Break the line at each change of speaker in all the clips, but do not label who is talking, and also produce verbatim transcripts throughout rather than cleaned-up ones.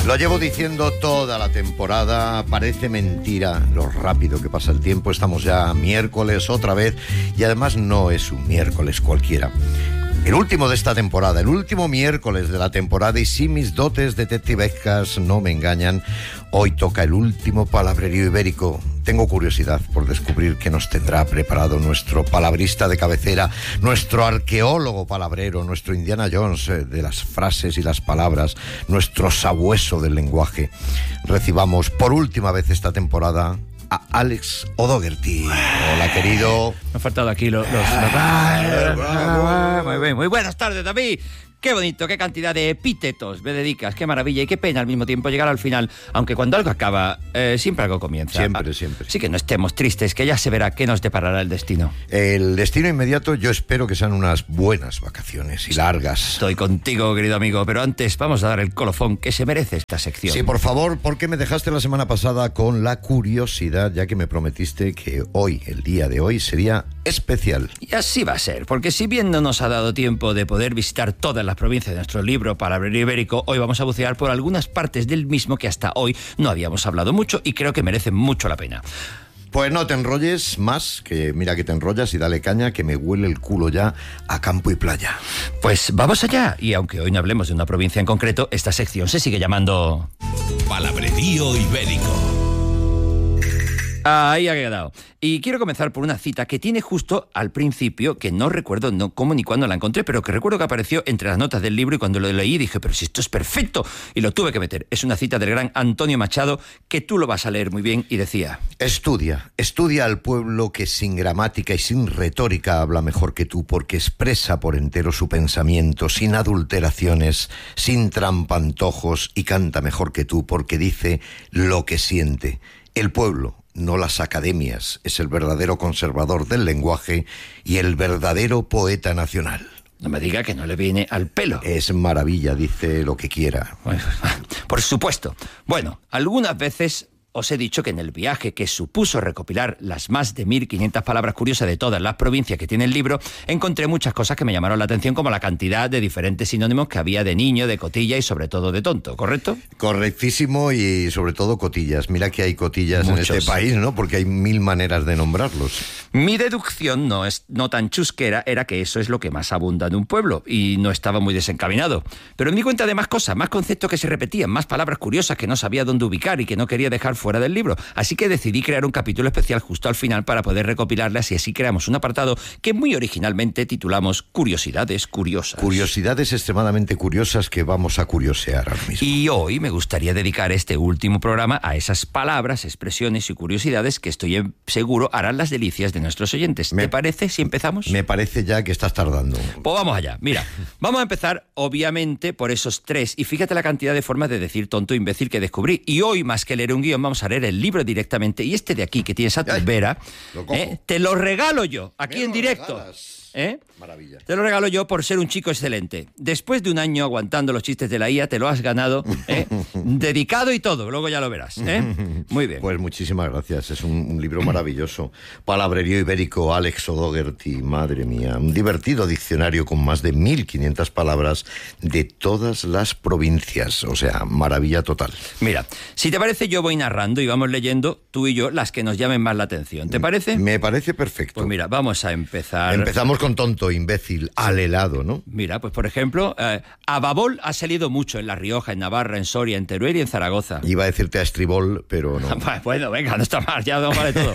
Lo llevo diciendo toda la temporada, parece mentira lo rápido que pasa el tiempo. Estamos ya miércoles otra vez y además no es un miércoles cualquiera. El último de esta temporada, el último miércoles de la temporada, y si mis dotes detectivescas no me engañan, hoy toca el último palabrerío ibérico. Tengo curiosidad por descubrir qué nos tendrá preparado nuestro palabrista de cabecera, nuestro arqueólogo palabrero, nuestro Indiana Jones de las frases y las palabras, nuestro sabueso del lenguaje. Recibamos por última vez esta temporada a Alex O'Doherty. Hola, querido.
Me han faltado aquí los... los... Ah, muy bien, muy buenas tardes, David. Qué bonito, qué cantidad de epítetos me dedicas, qué maravilla y qué pena al mismo tiempo llegar al final, aunque cuando algo acaba, eh, siempre algo comienza.
Siempre, siempre.
Sí, que no estemos tristes, que ya se verá qué nos deparará el destino.
El destino inmediato, yo espero que sean unas buenas vacaciones y largas.
Estoy contigo, querido amigo, pero antes vamos a dar el colofón que se merece esta sección.
Sí, por favor, porque me dejaste la semana pasada con la curiosidad, ya que me prometiste que hoy, el día de hoy, sería especial.
Y así va a ser, porque si bien no nos ha dado tiempo de poder visitar todas las provincias de nuestro libro Palabrerío Ibérico, hoy vamos a bucear por algunas partes del mismo que hasta hoy no habíamos hablado mucho y creo que merecen mucho la pena.
Pues no te enrolles más, que mira que te enrollas y dale caña, que me huele el culo ya a campo y playa.
Pues vamos allá, y aunque hoy no hablemos de una provincia en concreto, esta sección se sigue llamando
Palabrerío Ibérico.
Ahí ha quedado. Y quiero comenzar por una cita que tiene justo al principio, que no recuerdo no, cómo ni cuándo la encontré, pero que recuerdo que apareció entre las notas del libro, y cuando lo leí dije, pero si esto es perfecto, y lo tuve que meter. Es una cita del gran Antonio Machado, que tú lo vas a leer muy bien, y decía:
Estudia, estudia al pueblo que sin gramática y sin retórica habla mejor que tú, porque expresa por entero su pensamiento, sin adulteraciones, sin trampantojos, y canta mejor que tú, porque dice lo que siente. El pueblo, no las academias, es el verdadero conservador del lenguaje y el verdadero poeta nacional.
No me diga que no le viene al pelo.
Es maravilla, dice lo que quiera.
Por supuesto. Bueno, algunas veces os he dicho que en el viaje que supuso recopilar las más de mil quinientas palabras curiosas de todas las provincias que tiene el libro, encontré muchas cosas que me llamaron la atención, como la cantidad de diferentes sinónimos que había de niño, de cotilla y sobre todo de tonto, ¿correcto?
Correctísimo, y sobre todo cotillas. Mira que hay cotillas Muchos. en este país, ¿no? Porque hay mil maneras de nombrarlos.
Mi deducción, no es no tan chusquera, era que eso es lo que más abunda en un pueblo, y no estaba muy desencaminado. Pero me di cuenta de más cosas, más conceptos que se repetían, más palabras curiosas que no sabía dónde ubicar y que no quería dejar fuera del libro. Así que decidí crear un capítulo especial justo al final para poder recopilarlas, y así creamos un apartado que muy originalmente titulamos Curiosidades Curiosas.
Curiosidades extremadamente curiosas que vamos a curiosear ahora mismo.
Y hoy me gustaría dedicar este último programa a esas palabras, expresiones y curiosidades que estoy seguro harán las delicias de nuestros oyentes.
Me,
¿Te parece si empezamos?
Me parece ya que estás tardando.
Pues vamos allá. Mira, vamos a empezar obviamente por esos tres, y fíjate la cantidad de formas de decir tonto e imbécil que descubrí. Y hoy, más que leer un guión, vamos a leer el libro directamente, y este de aquí que tienes a tu vera, eh, te lo regalo yo, aquí en directo. ¿Eh?
Maravilla.
Te lo regalo yo por ser un chico excelente. Después de un año aguantando los chistes de la I A, te lo has ganado, ¿eh? Dedicado y todo, luego ya lo verás, ¿eh? Muy bien.
Pues muchísimas gracias, es un, un libro maravilloso. Palabrerío Ibérico, Alex O'Doherty, madre mía. Un divertido diccionario con más de mil quinientas palabras de todas las provincias, o sea, maravilla total.
Mira, si te parece, yo voy narrando y vamos leyendo, tú y yo, las que nos llamen más la atención. ¿Te parece?
Me parece perfecto.
Pues mira, vamos a empezar.
Empezamos con tonto, imbécil, al helado, ¿no?
Mira, pues por ejemplo, eh, Ababol ha salido mucho en La Rioja, en Navarra, en Soria, en Teruel y en Zaragoza.
Iba a decirte a estribol, pero no.
Bueno, venga, no está mal, ya no vale todo.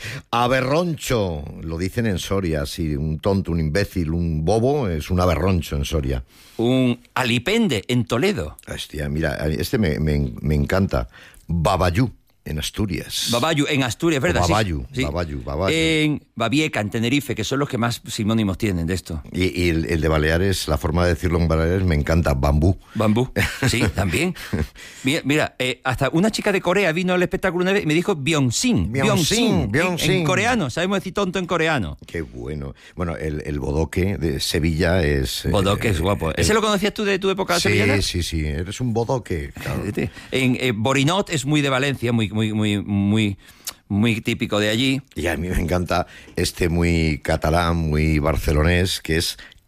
Aberroncho, lo dicen en Soria, sí, un tonto, un imbécil, un bobo, es un aberroncho en Soria.
Un alipende en Toledo.
Hostia, mira, este me, me, me encanta. Babayú. En Asturias.
Babayu, en Asturias, ¿verdad?
Babayu,
sí,
Babayu,
sí.
Babayu.
En Babieca, en Tenerife, que son los que más sinónimos tienen de esto.
Y, y el, el de Baleares, la forma de decirlo en Baleares me encanta, bambú.
Bambú, sí, también. Mira, mira eh, hasta una chica de Corea vino al espectáculo una vez y me dijo Byeonsin.
Byeonsin, Byeonsin.
En, en coreano, sabemos decir tonto en coreano.
Qué bueno. Bueno, el, el bodoque de Sevilla es...
Bodoque eh, es guapo. ¿Ese el, lo conocías tú de tu época
sí,
sevillana?
Sí, sí, sí, eres un bodoque. Claro.
En eh, Borinot es muy de Valencia, muy, muy, muy, muy, muy típico de allí.
Y a mí me encanta este muy catalán, muy barcelonés, que es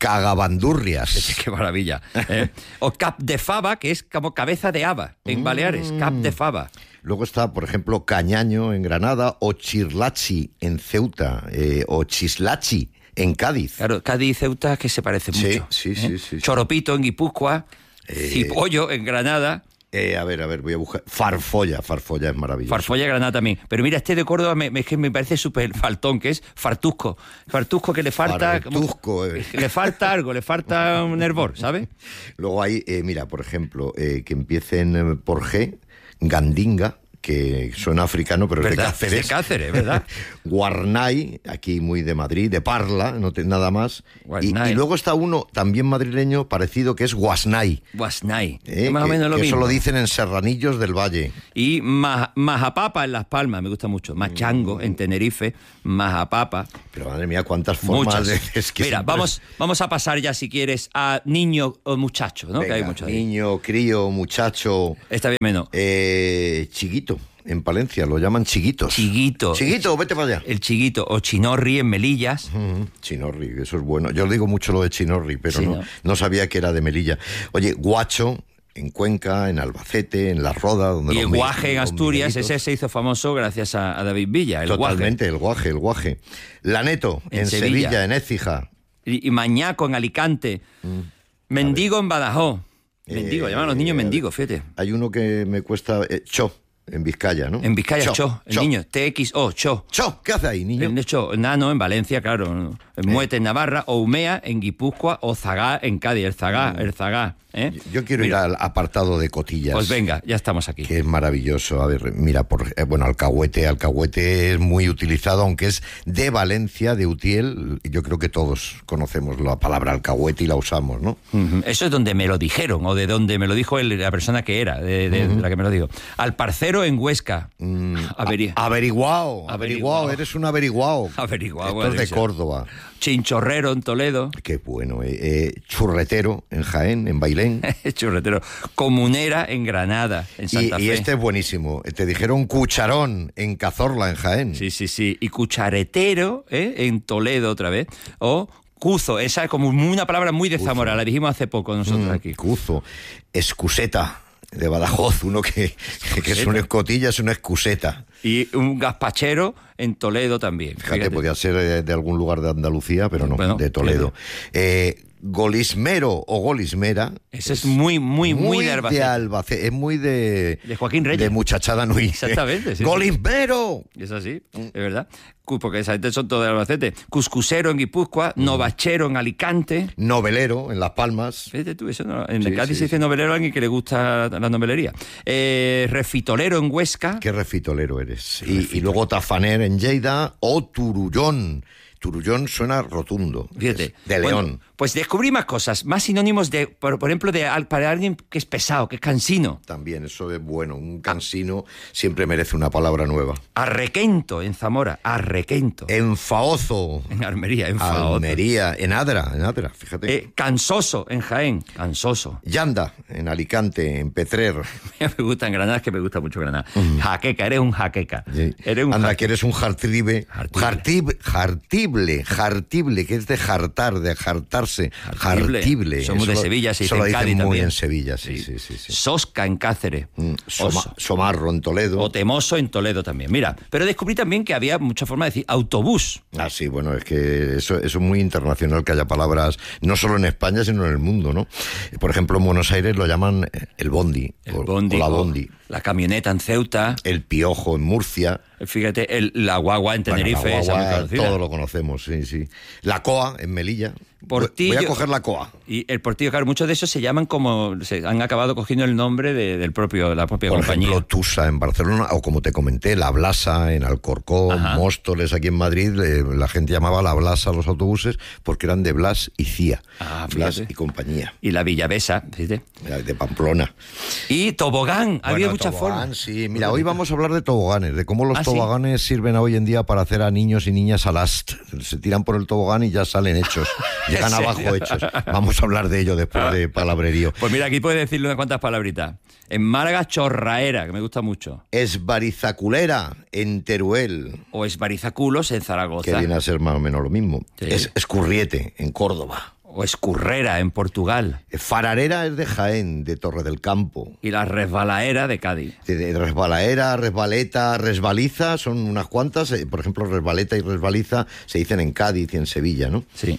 cagabandurrias.
Qué maravilla. ¿eh? O cap de fava, que es como cabeza de haba en Baleares, cap de fava.
Luego está, por ejemplo, cañaño en Granada, o chirlachi en Ceuta, eh, o chislachi en Cádiz.
Claro, Cádiz y Ceuta que se parecen
Sí,
mucho.
sí,
¿eh?
sí, sí, sí.
Choropito en Guipúzcoa,
Eh,
Cipollo en Granada.
Eh, a ver, a ver, voy a buscar. Farfolla, Farfolla es maravilloso.
Farfolla, Granada también. Pero mira, este de Córdoba me, me, me parece súper faltón, que es fartusco. Fartusco que le falta...
Fartusco, eh.
Le falta algo, le falta un hervor, ¿sabes?
Luego hay, eh, mira, por ejemplo, eh, que empiecen eh, por G, Gandinga, que suena africano, pero es de
¿Verdad?
Cáceres.
De Cáceres, ¿verdad?
Guarnay, aquí muy de Madrid, de Parla, no te, nada más. Y, y luego está uno también madrileño parecido que es Guasnay.
Guasnay.
Eh,
más
que,
o menos lo
que
mismo.
Eso lo dicen en Serranillos del Valle.
Y ma, Majapapa en Las Palmas, me gusta mucho. Machango en Tenerife, Majapapa.
Pero madre mía, cuántas formas
Muchas.
de... Es que
Mira,
siempre-
vamos, vamos a pasar ya, si quieres, a niño o muchacho, ¿no?
Venga,
que hay mucho ahí.
niño, crío, muchacho,
Está bien menos.
eh, chiquito. En Palencia lo llaman chiguitos.
Chiguito.
Chiguito, vete para allá.
El chiguito o chinorri en Melillas.
Mm, Chinorri, eso es bueno. Yo digo mucho lo de Chinorri, pero
Sí,
no,
¿no?
no sabía que era de Melilla. Oye, guacho en Cuenca, en Albacete, en La Roda, donde
Y
los
el
mi-
guaje en
los
Asturias,
miguelitos.
ese se hizo famoso gracias a, a David Villa, el
Totalmente, el guaje, el guaje. Laneto,
En
en,
Sevilla.
Sevilla. en Écija.
Y, y Mañaco en Alicante. Mendigo en Badajoz. Mendigo,
Eh,
llaman a los niños
a ver.
mendigos, fíjate.
Hay uno que me cuesta... eh, Cho, en Vizcaya, ¿no?
En Vizcaya, Cho, el niño, T X O, Cho.
Cho, ¿qué hace ahí, niño?
De hecho, Nano en Valencia, claro. En Muete en Navarra, o Umea en Guipúzcoa, o Zagá en Cádiz, el Zagá, el Zagá. ¿eh?
Yo quiero
Mira,
ir al apartado de cotillas.
Pues venga, ya estamos aquí.
Que es maravilloso. A ver, mira, por, eh, bueno, alcahuete, alcahuete es muy utilizado, aunque es de Valencia, de Utiel. Yo creo que todos conocemos la palabra alcahuete y la usamos, ¿no?
Ujú. Eso es donde me lo dijeron, o de donde me lo dijo él, la persona que era, de, de- de la que me lo dijo. Al parcero en Huesca. Averi-
Averiguado,
Averiguado.
averiguado, eres un averiguado.
Averiguado,
Esto
bueno,
es de
eso.
Córdoba.
Chinchorrero en Toledo.
Qué bueno. Eh, eh, churretero en Jaén, en Bailén.
Churretero. Comunera en Granada, en
Y,
Santa
y
Fe.
este es buenísimo. Te dijeron cucharón en Cazorla, en Jaén.
Sí, sí, sí. Y cucharetero, ¿eh? En Toledo otra vez. O cuzo, esa es como una palabra muy de Zamora, la dijimos hace poco nosotros
Mm,
aquí.
Cuzo. Excuseta de Badajoz, uno que, que es una escotilla, es una excuseta.
Y un gazpachero en Toledo también.
Fíjate,
Fíjate.
podía ser eh, de algún lugar de Andalucía, pero no,
Bueno,
de Toledo. Eh, golismero o golismera.
Ese es muy, muy, muy,
muy
de
de
Albacete.
Albacete. Es muy de...
De Joaquín Reyes.
De muchachada nui.
Exactamente, sí,
¡Golismero!
Es así, es verdad. Cu- Porque esa gente son todos de Albacete. Cuscusero en Guipúzcoa, novachero en Alicante.
Novelero en Las Palmas.
Fíjate tú, eso no, en
Sí,
el Cádiz
sí,
se dice
sí.
novelero a alguien que le gusta la novelería. Eh, refitolero en Huesca.
Qué refitolero eres. Y, y luego tafaner en Lleida o turullón. Turullón suena rotundo.
Fíjate.
Es de
Bueno,
León.
pues descubrí más cosas, más sinónimos de, por, por ejemplo, de al- para alguien que es pesado, que es cansino.
También, eso es bueno. Un cansino siempre merece una palabra nueva.
Arrequento en Zamora, arrequento.
Enfaozo.
En Almería, en Faozo.
Almería, en Adra, en Adra, fíjate.
Eh, cansoso en Jaén, cansoso.
Yanda, en Alicante, en Petrer.
Me gusta en Granada, es que me gusta mucho Granada. Jaqueca, eres un jaqueca.
Sí.
Eres un
Anda,
jaque-
que eres un jartribe.
Jartible.
Jartib- jartible, jartible, que es de jartar, de jartarse.
Jartible.
Jartible.
Somos
Eso
de
lo-
Sevilla, se
eso
dice
lo
en
dicen
Cádiz
muy
también.
en Sevilla, sí, sí, sí. sí.
Sosca en Cáceres.
Mm, Soma-
Oso.
Somarro en Toledo.
O Temoso en Toledo también. Mira, pero descubrí también que había mucha forma de decir autobús.
Ah, sí, bueno, es que eso, eso es muy internacional, que haya palabras no solo en España, sino en el mundo, ¿no? Por ejemplo, en Buenos Aires lo llaman eh, el bondi,
El
o,
bondi.
o la
o
bondi.
La camioneta en Ceuta.
El piojo en Murcia.
Fíjate, el, la guagua en
Bueno,
Tenerife.
la
esa muy
guagua,
conocida.
todo lo conocemos, sí, sí. La coa en Melilla.
Portillo.
Voy a coger la coa.
Y el Portillo, claro, muchos de esos se llaman como, se han acabado cogiendo el nombre de, del propio, la propia
Por
compañía.
ejemplo, Tusa en Barcelona, o como te comenté, La Blasa en Alcorcón,
Ajá.
Móstoles aquí en Madrid, eh, la gente llamaba La Blasa a los autobuses porque eran de Blas y Cía.
Ah,
Blas
fíjate.
y compañía,
Y la Villavesa, fíjate.
de Pamplona.
Y tobogán, había
Bueno,
muchas
tobogán,
formas.
sí. Mira, hoy vamos a hablar de toboganes, de cómo los
¿Ah, sí?
toboganes sirven hoy en día para hacer a niños y niñas alast. Se tiran por el tobogán y ya salen hechos, llegan
¿En serio?
abajo hechos. Vamos a hablar de ello después de palabrerío.
Pues mira, aquí puedes decirle unas cuantas palabritas. En Málaga, chorraera, que me gusta mucho.
Esbarizaculera en Teruel,
O esbarizaculos en Zaragoza.
que viene a ser más o menos lo mismo.
Sí.
Es escurriete en Córdoba.
O escurrera en Portugal.
Fararera es de Jaén, de Torre del Campo.
Y la resbalaera de Cádiz.
De, de resbalaera, resbaleta, resbaliza, son unas cuantas. Eh, por ejemplo, resbaleta y resbaliza se dicen en Cádiz y en Sevilla, ¿no?
Sí.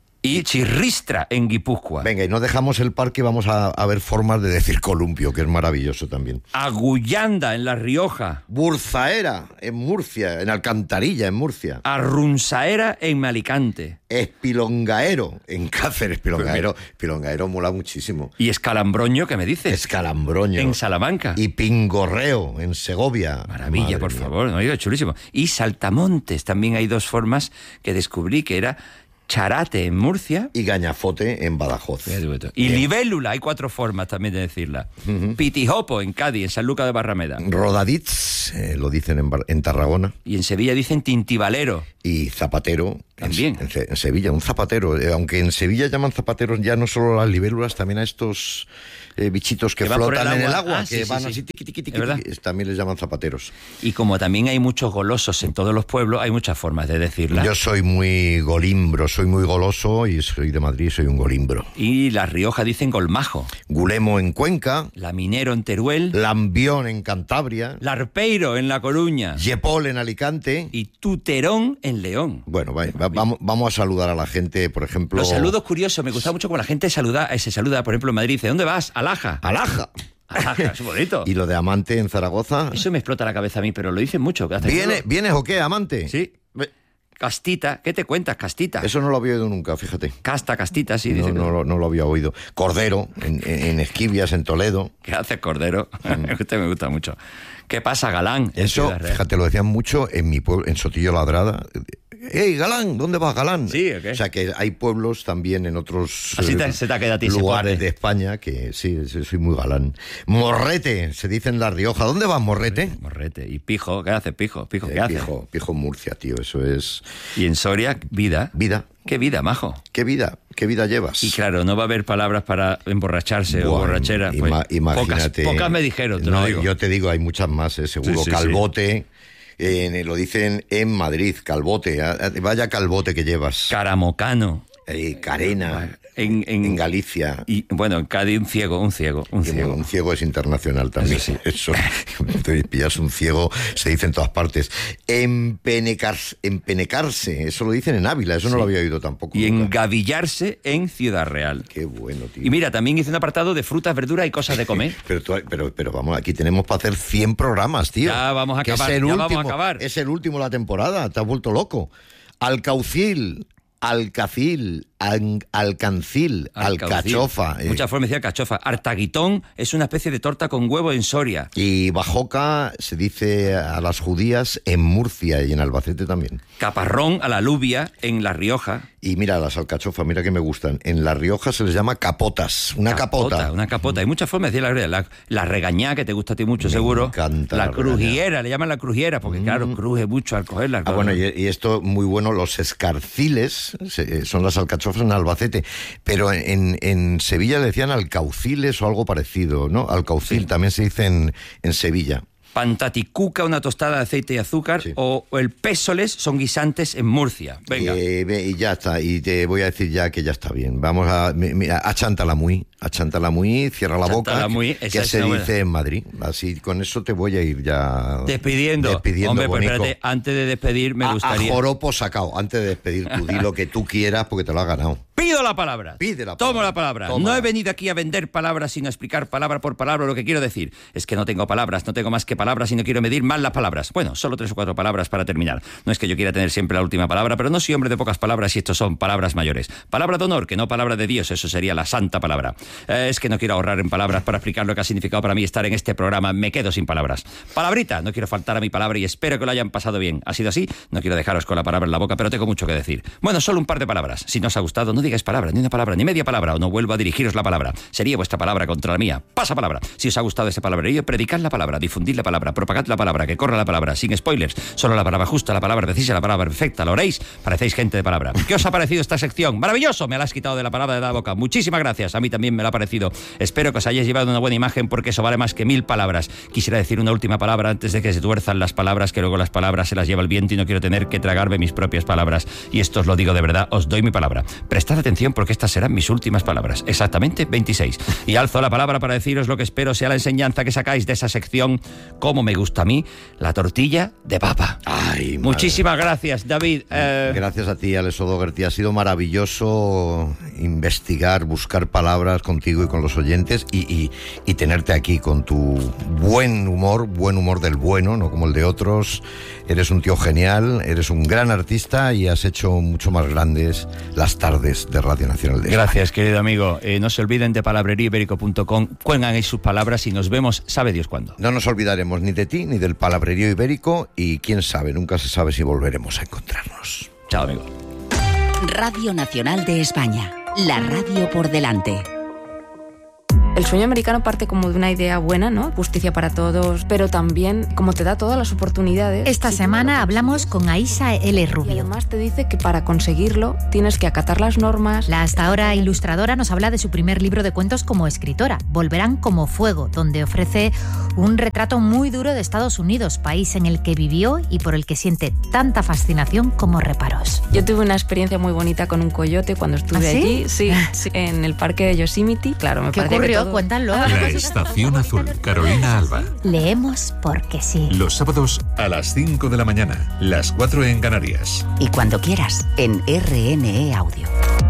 Y chirristra en Guipúzcoa.
Venga, y no dejamos el parque, vamos a, a ver formas de decir columpio, que es maravilloso también.
Agullanda en La Rioja.
Burzaera en Murcia, en Alcantarilla en Murcia.
Arrunzaera en Alicante.
Espilongaero en Cáceres. Espilongaero, Espilongaero mola muchísimo.
Y Escalambroño, ¿qué me dices?
Escalambroño.
En Salamanca.
Y Pingorreo en Segovia.
Maravilla,
Madre
por
mía.
favor, no, es chulísimo. Y Saltamontes, también hay dos formas que descubrí, que era Charate en Murcia.
Y Gañafote en Badajoz.
Y libélula, hay cuatro formas también de decirla. Uh-huh. Pitijopo en Cádiz, en San Lucas de Barrameda.
Rodadits, eh, lo dicen en, Bar- en Tarragona.
Y en Sevilla dicen tintibalero.
Y zapatero.
También.
En, en, en Sevilla, un zapatero. Eh, aunque en Sevilla llaman zapateros ya no solo a las libélulas, también a estos eh, bichitos que,
que
flotan
el
en el agua,
ah,
que
sí,
van
sí,
así,
sí.
tiqui, tiqui, tiqui,
¿Es
tiqui, también les llaman zapateros.
Y como también hay muchos golosos en todos los pueblos, hay muchas formas de decirla.
Yo soy muy golimbro, soy muy goloso y soy de Madrid, soy un golimbro.
Y La Rioja dicen golmajo.
Gulemo en Cuenca.
Laminero en Teruel.
Lambión en Cantabria.
Larpeiro en La Coruña.
Yepol en Alicante.
Y Tuterón en León.
Bueno, va, va, vamos, vamos a saludar a la gente, por ejemplo...
Los saludos curiosos, me gusta mucho como la gente saluda, se saluda, por ejemplo, en Madrid, dice, ¿dónde vas? Alaja.
Alaja.
Alaja, es bonito.
Y lo de amante en Zaragoza.
Eso me explota la cabeza a mí, pero lo dicen mucho.
¿Viene, ¿Vienes o qué, amante?
Sí. Castita, ¿qué te cuentas, Castita?
Eso no lo había oído nunca, fíjate.
Casta, Castita, sí.
No,
Dice
no,
que...
no, no lo había oído. Cordero, en, en, en Esquivias, en Toledo.
¿Qué hace Cordero? Usted me gusta mucho. ¿Qué pasa, Galán?
Eso, fíjate, lo decían mucho en mi pueblo, en Sotillo Ladrada. ¡Ey, Galán! ¿Dónde vas, Galán?
Sí, ¿o qué?
O sea, que hay pueblos también en otros
Así te, eh, se te ha quedado a ti
lugares de España que sí, sí, soy muy galán. Morrete, se dice en La Rioja. ¿Dónde vas, Morrete?
Morrete. ¿Y Pijo? ¿Qué hace, Pijo? ¿Pijo qué
eh,
hace?
Pijo, Pijo en Murcia, tío, eso es...
Y en Soria, vida.
Vida.
¿Qué vida, majo?
¿Qué vida? ¿Qué vida llevas?
Y claro, no va a haber palabras para emborracharse
bueno,
o borrachera. Pues,
ima- imagínate.
Pocas, pocas me dijeron, te
no,
lo digo.
Yo te digo, hay muchas más, eh, seguro.
Sí, sí,
Calbote... Sí. Eh, lo dicen en Madrid, calbote, vaya calbote que llevas.
Caramocano.
Eh, carena,
en, en,
en Galicia.
Y bueno, en Cádiz un ciego, un ciego, un
y,
ciego.
Un ciego es internacional también.
Eso, sí.
Eso, te pillas un ciego, se dice en todas partes. Empenecarse, empenecarse, eso lo dicen en Ávila, eso sí. No lo había oído tampoco.
Y
nunca.
Engavillarse en Ciudad Real.
Qué bueno, tío.
Y mira, también hice un apartado de frutas, verduras y cosas de comer.
pero, tú, pero, pero vamos, aquí tenemos para hacer cien programas, tío.
Ya vamos a
que
acabar,
es el
ya
último,
vamos a acabar.
Es el último de la temporada, te has vuelto loco. Alcaucil, alcacil, al, alcancil, alcachofa.
Eh. Muchas formas decía cachofa. Artaguitón es una especie de torta con huevo en Soria.
Y bajoca se dice a las judías en Murcia y en Albacete también.
Caparrón a la alubia en La Rioja.
Y mira, las alcachofas, mira que me gustan. En La Rioja se les llama capotas, una capota.
capota. Una capota. Hay muchas formas de decir la, la, la regañá, que te gusta a ti mucho,
me
seguro.
Encanta
la,
la
crujiera, le llaman la crujiera, porque mm. claro, cruje mucho al cogerla.
Ah, bueno, y, y esto muy bueno, los escarciles, se, son las alcachofas en Albacete, pero en, en Sevilla le decían alcauciles o algo parecido, ¿no? Alcaucil sí. También se dice en, en Sevilla.
Pantaticuca, una tostada de aceite y azúcar, sí. o, o el pésoles son guisantes en Murcia. Venga.
Eh, y ya está, y te voy a decir ya que ya está bien. Vamos a, mira, achántala muy, achántala muy, cierra la boca,
muy,
que, que se dice buena. En Madrid. Así, con eso te voy a ir ya...
Despidiendo.
Despidiendo,
Hombre, pues
bonico.
espérate, antes de despedir me
a,
gustaría...
A joropo sacao, antes de despedir tú, di lo que tú quieras porque te lo has ganado.
Pido la palabra.
Pide la palabra.
Tomo la palabra.
Toma.
No he venido aquí a vender palabras, sino a explicar palabra por palabra lo que quiero decir. Es que no tengo palabras, no tengo más que palabras y no quiero medir más las palabras. Bueno, solo tres o cuatro palabras para terminar. No es que yo quiera tener siempre la última palabra, pero no soy hombre de pocas palabras y estos son palabras mayores. Palabra de honor, que no palabra de Dios, eso sería la santa palabra. Eh, es que no quiero ahorrar en palabras para explicar lo que ha significado para mí estar en este programa. Me quedo sin palabras. Palabrita, no quiero faltar a mi palabra y espero que lo hayan pasado bien. Ha sido así, no quiero dejaros con la palabra en la boca, pero tengo mucho que decir. Bueno, solo un par de palabras. Si no os ha gustado, no digáis palabra, ni una palabra, ni media palabra, o no vuelvo a dirigiros la palabra. Sería vuestra palabra contra la mía. Pasa palabra. Si os ha gustado ese palabrerío, predicad la palabra, difundid la palabra, propagad la palabra, que corra la palabra, sin spoilers. Solo la palabra justa, la palabra precisa, la palabra perfecta. ¿Lo oréis? Parecéis gente de palabra. ¿Qué os ha parecido esta sección? ¡Maravilloso! Me la has quitado de la palabra de la boca. Muchísimas gracias. A mí también me lo ha parecido. Espero que os hayáis llevado una buena imagen porque eso vale más que mil palabras. Quisiera decir una última palabra antes de que se tuerzan las palabras, que luego las palabras se las lleva el viento y no quiero tener que tragarme mis propias palabras. Y esto os lo digo de verdad, os doy mi palabra. Prestad Prestad atención porque estas serán mis últimas palabras, exactamente veintiséis. Y alzo la palabra para deciros lo que espero sea la enseñanza que sacáis de esa sección, como me gusta a mí, la tortilla de papa.
Ay,
muchísimas gracias, David. Eh...
Gracias a ti, Alex O'Doherty. Ha sido maravilloso investigar, buscar palabras contigo y con los oyentes y, y, y tenerte aquí con tu buen humor, buen humor del bueno, no como el de otros. Eres un tío genial, eres un gran artista y has hecho mucho más grandes las tardes de Radio Nacional de España.
Gracias, querido amigo. Eh, no se olviden de palabrería ibérico punto com. Cuelgan ahí sus palabras y nos vemos, sabe Dios cuándo.
No nos olvidaremos ni de ti ni del Palabrerío Ibérico y quién sabe, nunca se sabe si volveremos a encontrarnos.
Chao, amigo.
Radio Nacional de España, la radio por delante.
El sueño americano parte como de una idea buena, ¿no? Justicia para todos, pero también como te da todas las oportunidades.
Esta semana hablamos con Aisha L. Rubio.
Y además te dice que para conseguirlo tienes que acatar las normas.
La hasta ahora ilustradora nos habla de su primer libro de cuentos como escritora, Volverán como fuego, donde ofrece un retrato muy duro de Estados Unidos, país en el que vivió y por el que siente tanta fascinación como reparos.
Yo tuve una experiencia muy bonita con un coyote cuando estuve
¿Ah, sí?
allí, sí, sí, en el parque de Yosemite. Claro, me
¿Qué
parecía
ocurrió?
que todo...
Cuéntalo.
La Estación Azul, Carolina Alba.
Leemos porque sí.
Los sábados a las cinco de la mañana, las cuatro en Canarias.
Y cuando quieras, en R N E Audio.